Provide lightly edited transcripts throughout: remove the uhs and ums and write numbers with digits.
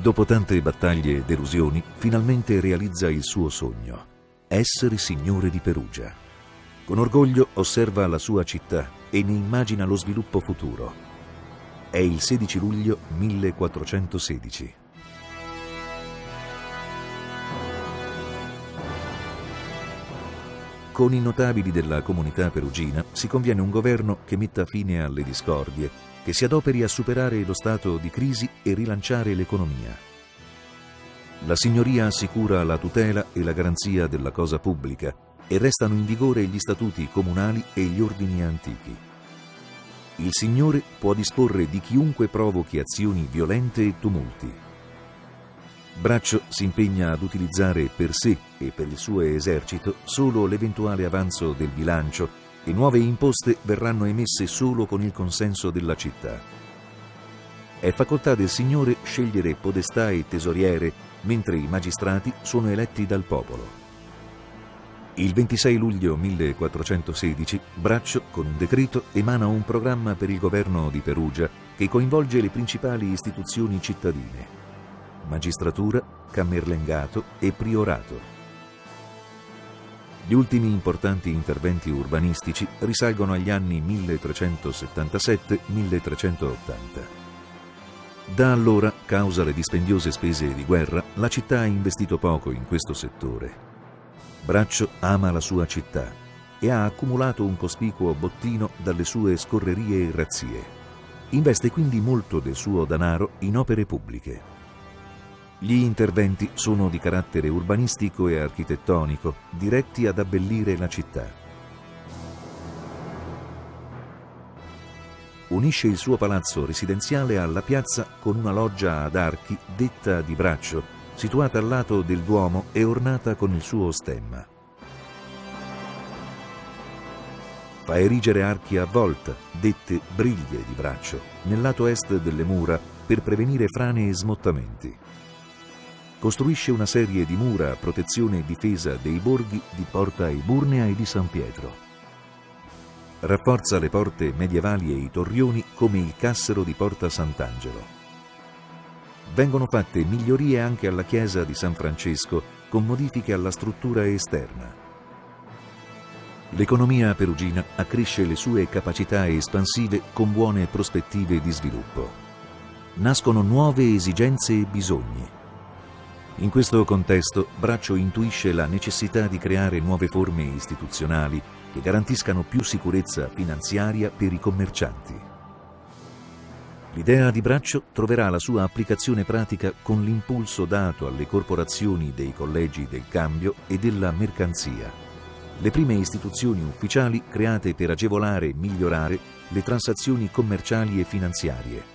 Dopo tante battaglie e delusioni, finalmente realizza il suo sogno: essere signore di Perugia. Con orgoglio osserva la sua città e ne immagina lo sviluppo futuro. È il 16 luglio 1416. Con i notabili della comunità perugina si conviene un governo che metta fine alle discordie, che si adoperi a superare lo stato di crisi e rilanciare l'economia. La signoria assicura la tutela e la garanzia della cosa pubblica e restano in vigore gli statuti comunali e gli ordini antichi. Il signore può disporre di chiunque provochi azioni violente e tumulti. Braccio si impegna ad utilizzare per sé e per il suo esercito solo l'eventuale avanzo del bilancio e nuove imposte verranno emesse solo con il consenso della città. È facoltà del signore scegliere podestà e tesoriere, mentre i magistrati sono eletti dal popolo. Il 26 luglio 1416 Braccio, con un decreto, emana un programma per il governo di Perugia che coinvolge le principali istituzioni cittadine: magistratura, cammerlengato e priorato. Gli ultimi importanti interventi urbanistici risalgono agli anni 1377-1380. Da allora, causa le dispendiose spese di guerra, la città ha investito poco in questo settore. Braccio ama la sua città e ha accumulato un cospicuo bottino dalle sue scorrerie e razzie. Investe quindi molto del suo denaro in opere pubbliche. Gli interventi sono di carattere urbanistico e architettonico, diretti ad abbellire la città. Unisce il suo palazzo residenziale alla piazza con una loggia ad archi detta di Braccio, situata al lato del Duomo e ornata con il suo stemma. Fa erigere archi a volta, dette briglie di Braccio, nel lato est delle mura per prevenire frane e smottamenti. Costruisce una serie di mura a protezione e difesa dei borghi di Porta Eburnea e di San Pietro. Rafforza le porte medievali e i torrioni come il cassero di Porta Sant'Angelo. Vengono fatte migliorie anche alla chiesa di San Francesco con modifiche alla struttura esterna. L'economia perugina accresce le sue capacità espansive con buone prospettive di sviluppo. Nascono nuove esigenze e bisogni. In questo contesto, Braccio intuisce la necessità di creare nuove forme istituzionali che garantiscano più sicurezza finanziaria per i commercianti. L'idea di Braccio troverà la sua applicazione pratica con l'impulso dato alle corporazioni dei collegi del cambio e della mercanzia, le prime istituzioni ufficiali create per agevolare e migliorare le transazioni commerciali e finanziarie.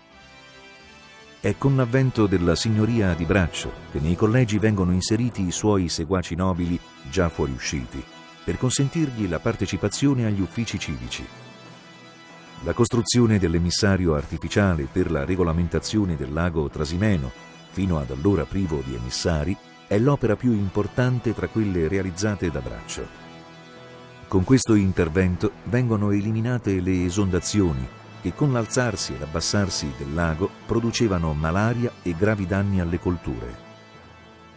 È con l'avvento della signoria di Braccio che nei collegi vengono inseriti i suoi seguaci nobili già fuoriusciti, per consentirgli la partecipazione agli uffici civici. La costruzione dell'emissario artificiale per la regolamentazione del lago Trasimeno, fino ad allora privo di emissari, è l'opera più importante tra quelle realizzate da Braccio. Con questo intervento vengono eliminate le esondazioni, che con l'alzarsi e l'abbassarsi del lago producevano malaria e gravi danni alle colture.